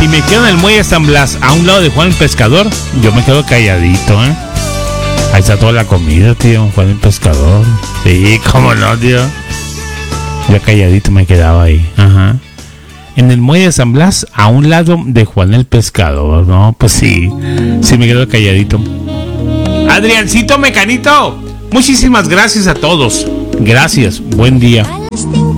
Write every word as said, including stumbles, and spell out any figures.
me quedo en el muelle de San Blas, a un lado de Juan el Pescador, yo me quedo calladito, ¿eh? Ahí está toda la comida, tío, Juan el Pescador. Sí, cómo no, tío. Yo calladito me quedaba ahí. Ajá. En el muelle de San Blas, a un lado de Juan el Pescador, ¿no? Pues sí, sí me quedo calladito. Adriancito Mecanito, muchísimas gracias a todos. Gracias, buen día.